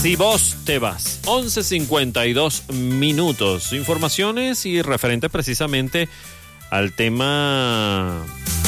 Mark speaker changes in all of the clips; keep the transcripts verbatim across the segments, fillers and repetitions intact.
Speaker 1: Si vos te vas, once cincuenta y dos minutos. Informaciones y referente precisamente al tema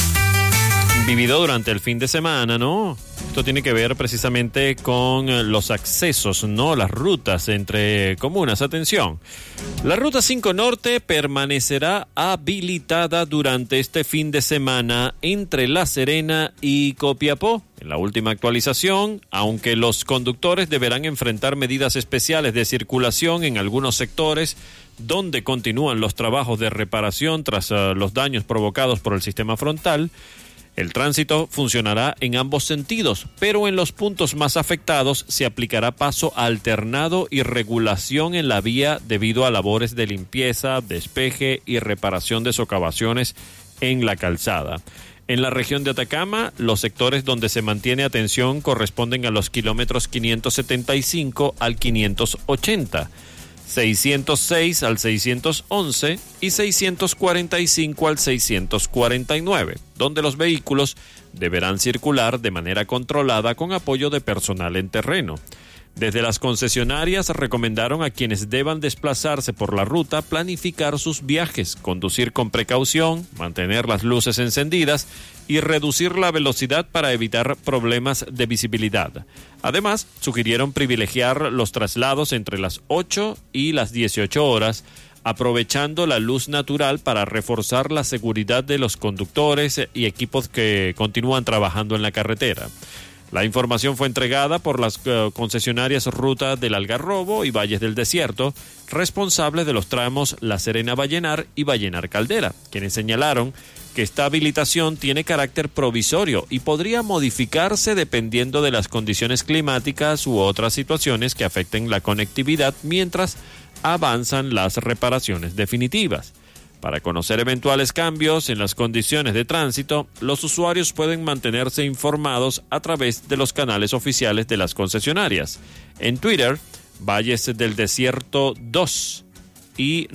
Speaker 1: vivido durante el fin de semana, ¿no? Esto tiene que ver precisamente con los accesos, ¿no? Las rutas entre comunas. Atención, la Ruta cinco Norte permanecerá habilitada durante este fin de semana entre La Serena y Copiapó. En la última actualización, aunque los conductores deberán enfrentar medidas especiales de circulación en algunos sectores donde continúan los trabajos de reparación tras uh, los daños provocados por el sistema frontal, el tránsito funcionará en ambos sentidos, pero en los puntos más afectados se aplicará paso alternado y regulación en la vía debido a labores de limpieza, despeje y reparación de socavaciones en la calzada. En la región de Atacama, los sectores donde se mantiene atención corresponden a los kilómetros quinientos setenta y cinco al quinientos ochenta, seiscientos seis al seiscientos once y seiscientos cuarenta y cinco al seiscientos cuarenta y nueve, donde los vehículos deberán circular de manera controlada con apoyo de personal en terreno. Desde las concesionarias recomendaron a quienes deban desplazarse por la ruta planificar sus viajes, conducir con precaución, mantener las luces encendidas y reducir la velocidad para evitar problemas de visibilidad. Además, sugirieron privilegiar los traslados entre las ocho y las dieciocho horas, aprovechando la luz natural para reforzar la seguridad de los conductores y equipos que continúan trabajando en la carretera. La información fue entregada por las uh, concesionarias Ruta del Algarrobo y Valles del Desierto, responsables de los tramos La Serena-Vallenar y Vallenar-Caldera, quienes señalaron que esta habilitación tiene carácter provisorio y podría modificarse dependiendo de las condiciones climáticas u otras situaciones que afecten la conectividad mientras avanzan las reparaciones definitivas. Para conocer eventuales cambios en las condiciones de tránsito, los usuarios pueden mantenerse informados a través de los canales oficiales de las concesionarias. En Twitter, Valles del Desierto dos y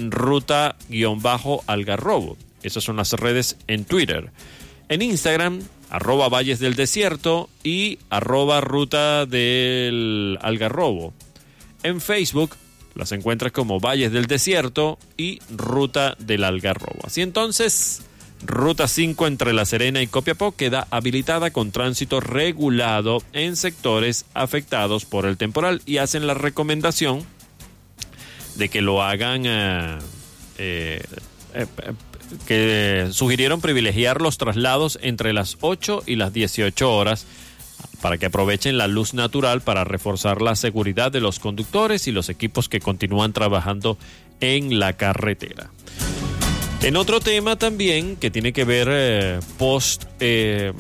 Speaker 1: Ruta-Algarrobo. Esas son las redes en Twitter. En Instagram, arroba Valles del Desierto y arroba Ruta del Algarrobo. En Facebook, las encuentras como Valles del Desierto y Ruta del Algarrobo. Así entonces, Ruta cinco entre La Serena y Copiapó queda habilitada con tránsito regulado en sectores afectados por el temporal y hacen la recomendación de que lo hagan, eh, eh, eh, que sugirieron privilegiar los traslados entre las ocho y las dieciocho horas para que aprovechen la luz natural para reforzar la seguridad de los conductores y los equipos que continúan trabajando en la carretera. En otro tema también que tiene que ver eh, post eh,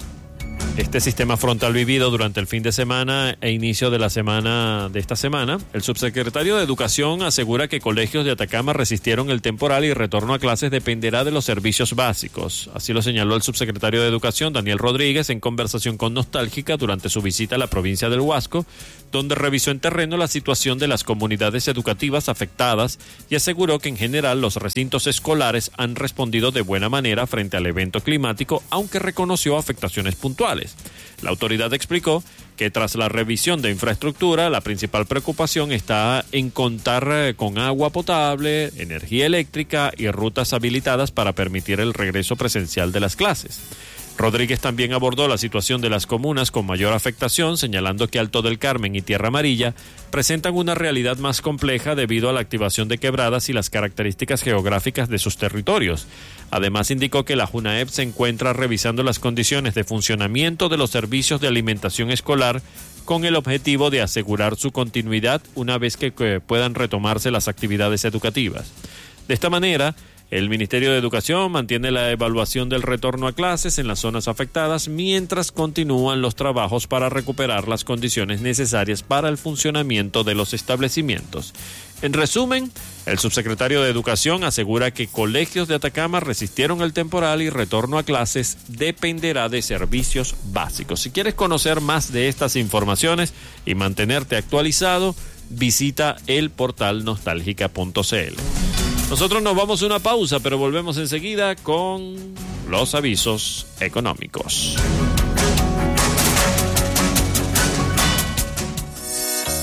Speaker 1: este sistema frontal vivido durante el fin de semana e inicio de la semana de esta semana, el subsecretario de Educación asegura que colegios de Atacama resistieron el temporal y retorno a clases dependerá de los servicios básicos. Así lo señaló el subsecretario de Educación, Daniel Rodríguez, en conversación con Nostálgica durante su visita a la provincia del Huasco, donde revisó en terreno la situación de las comunidades educativas afectadas y aseguró que en general los recintos escolares han respondido de buena manera frente al evento climático, aunque reconoció afectaciones puntuales. La autoridad explicó que tras la revisión de infraestructura, la principal preocupación está en contar con agua potable, energía eléctrica y rutas habilitadas para permitir el regreso presencial de las clases. Rodríguez también abordó la situación de las comunas con mayor afectación, señalando que Alto del Carmen y Tierra Amarilla presentan una realidad más compleja debido a la activación de quebradas y las características geográficas de sus territorios. Además, indicó que la JUNAEP se encuentra revisando las condiciones de funcionamiento de los servicios de alimentación escolar con el objetivo de asegurar su continuidad una vez que, que puedan retomarse las actividades educativas. De esta manera, el Ministerio de Educación mantiene la evaluación del retorno a clases en las zonas afectadas mientras continúan los trabajos para recuperar las condiciones necesarias para el funcionamiento de los establecimientos. En resumen, el subsecretario de Educación asegura que colegios de Atacama resistieron el temporal y retorno a clases dependerá de servicios básicos. Si quieres conocer más de estas informaciones y mantenerte actualizado, visita el portal nostálgica punto c l. Nosotros nos vamos a una pausa, pero volvemos enseguida con los avisos económicos.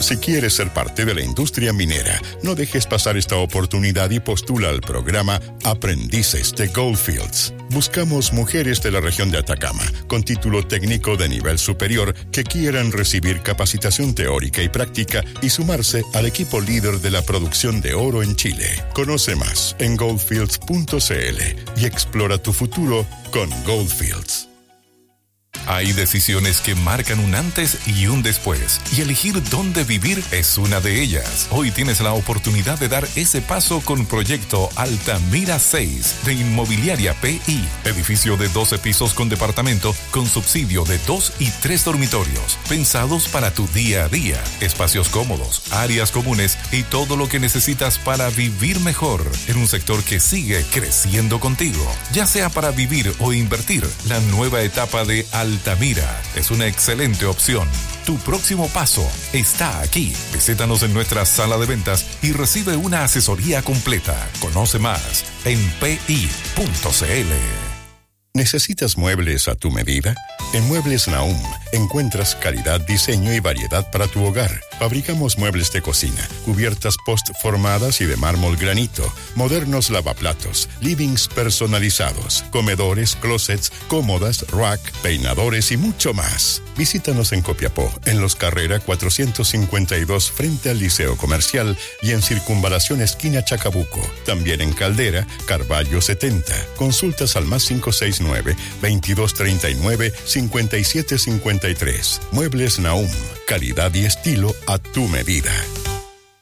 Speaker 2: Si quieres ser parte de la industria minera, no dejes pasar esta oportunidad y postula al programa Aprendices de Goldfields. Buscamos mujeres de la región de Atacama con título técnico de nivel superior que quieran recibir capacitación teórica y práctica y sumarse al equipo líder de la producción de oro en Chile. Conoce más en goldfields punto c l y explora tu futuro con Goldfields.
Speaker 3: Hay decisiones que marcan un antes y un después, y elegir dónde vivir es una de ellas. Hoy tienes la oportunidad de dar ese paso con Proyecto Altamira seis de Inmobiliaria P I. Edificio de doce pisos con departamento, con subsidio de dos y tres dormitorios, pensados para tu día a día. Espacios cómodos, áreas comunes y todo lo que necesitas para vivir mejor en un sector que sigue creciendo contigo. Ya sea para vivir o invertir, la nueva etapa de Altamira es una excelente opción. Tu próximo paso está aquí. Visítanos en nuestra sala de ventas y recibe una asesoría completa. Conoce más en p i punto c l.
Speaker 2: ¿Necesitas muebles a tu medida? En Muebles Nahum encuentras calidad, diseño y variedad para tu hogar. Fabricamos muebles de cocina, cubiertas post-formadas y de mármol granito, modernos lavaplatos, livings personalizados, comedores, closets, cómodas, rack, peinadores y mucho más. Visítanos en Copiapó, en Los Carrera cuatrocientos cincuenta y dos frente al Liceo Comercial y en Circunvalación esquina Chacabuco. También en Caldera, Carballo setenta. Consultas al más cinco seis nueve, veintidós treinta y nueve, cincuenta y siete cincuenta y tres. Muebles Nahum, calidad y estilo a tu medida.